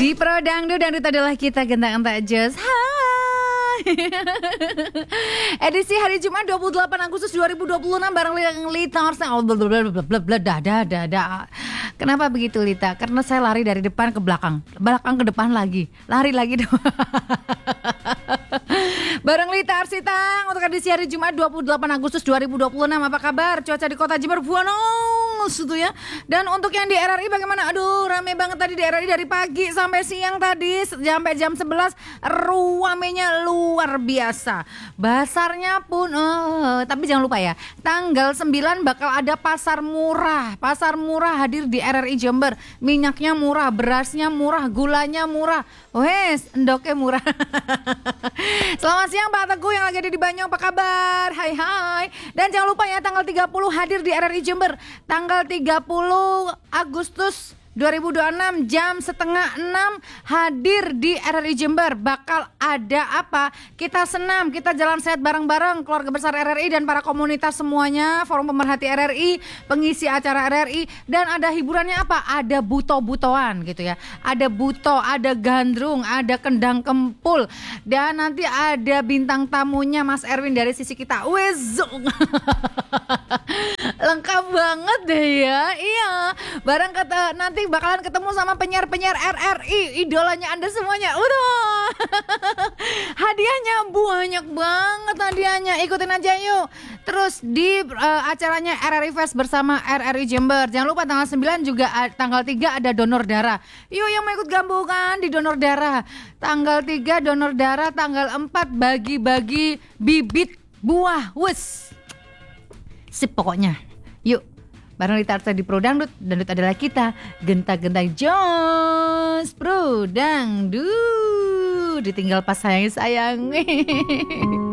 Di Pro Dangdut, Dangdut adalah kita, gentak-gentak just hai. Edisi hari Jumat 28 Agustus 2026 bareng Lita Arsena. Kenapa begitu Lita? Karena saya lari dari depan ke belakang, belakang ke depan lagi, lari lagi. Bareng Lita Arsitang untuk edisi hari Jumat 28 Agustus 2026. Apa kabar? Cuaca di kota Jember panas itu ya. Dan untuk yang di RRI bagaimana? Aduh, rame banget tadi di RRI dari pagi sampai siang tadi sampai jam 11. Ruamenya luar biasa. Basarnya pun tapi jangan lupa ya, tanggal 9 bakal ada pasar murah. Pasar murah hadir di RRI Jember. Minyaknya murah, berasnya murah, gulanya murah. Wes, endoknya murah. Selamat siang Pak Teguh yang lagi ada di Banyong, apa kabar? Hai hai. Dan jangan lupa ya, tanggal 30 hadir di RRI Jember. Tanggal 30 Agustus 2026 jam 5:30 hadir di RRI Jember. Bakal ada apa? Kita senam, kita jalan sehat bareng-bareng keluarga besar RRI dan para komunitas semuanya, forum pemerhati RRI, pengisi acara RRI, dan ada hiburannya apa? Ada buto-butoan gitu ya. Ada buto, ada gandrung, ada kendang kempul, dan nanti ada bintang tamunya Mas Erwin dari sisi kita. Wezong. Lengkap banget deh ya. Iya. Bareng kata nanti bakalan ketemu sama penyiar-penyiar RRI, idolanya Anda semuanya. Udah. Hadiahnya banyak banget hadiahnya. Ikutin aja yuk. Terus di acaranya RRI Fest bersama RRI Jember. Jangan lupa tanggal 9 juga tanggal 3 ada donor darah. Yuk yang mau ikut gabungan di donor darah. Tanggal 3 donor darah, tanggal 4 bagi-bagi bibit buah. Wes. Sip pokoknya. Yuk, bareng Lita Arsena di Pro Dangdut. Dangdut adalah kita, gentak-gentak Jones Pro Dangdut. Ditinggal pas sayang-sayang.